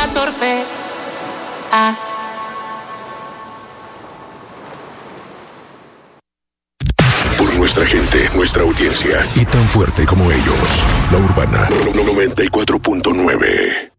la surfé. Por nuestra gente, nuestra audiencia y tan fuerte como ellos. La Urbana 94.9.